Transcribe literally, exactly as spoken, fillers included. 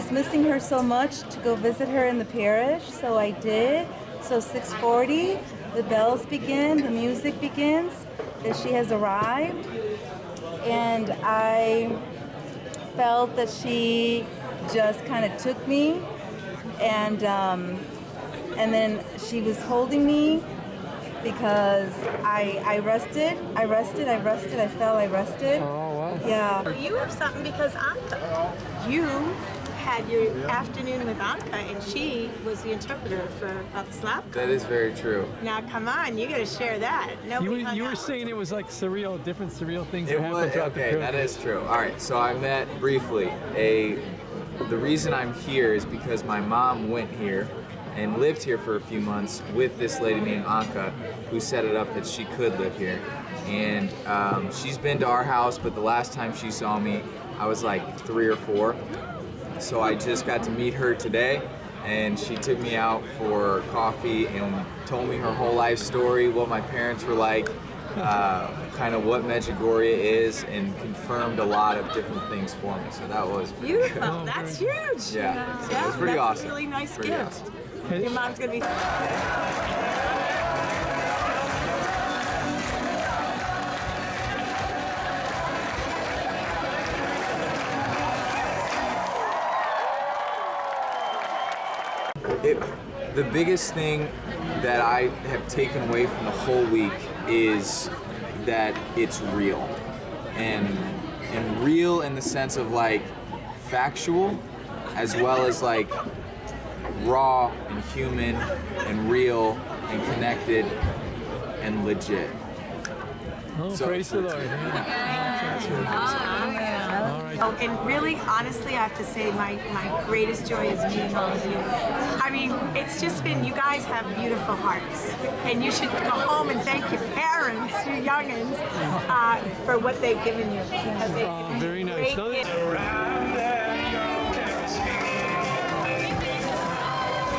was missing her so much to go visit her in the parish, so I did. So six forty, the bells begin, the music begins, that she has arrived, and I felt that she just kind of took me, and um, and then she was holding me because I I rested, I rested, I rested, I fell, I rested. Oh wow! Yeah. You have something because Anka, you had your afternoon with Anka, and she was the interpreter for Father Slavko. That is very true. Now come on, you got to share that. Nobody You, were- hung you were out. saying it was like surreal, different surreal things It that happened was throughout the okay. That pilgrimage. is true. All right. So I met briefly a. The reason I'm here is because my mom went here and lived here for a few months with this lady named Anka, who set it up that she could live here. And um, she's been to our house, but the last time she saw me, I was like three or four. So I just got to meet her today, and she took me out for coffee and told me her whole life story, what my parents were like, uh, kind of what Medjugorje is, and confirmed a lot of different things for me. So that was pretty Beautiful. good. That's huge. Yeah, so Yeah, it was pretty that's awesome. a really nice Pretty gift. awesome. Your mom's gonna be. It, the biggest thing that I have taken away from the whole week is that it's real, and and real in the sense of like factual, as well as like raw and human and real and connected and legit. Oh, So- praise the Lord. All right. Oh, and really, honestly, I have to say my, my greatest joy is meeting all of you. I mean, it's just been, you guys have beautiful hearts. And you should go home and thank your parents, your youngins, uh, for what they've given you. Because they've Oh, given you very nice. great No, gifts. that's-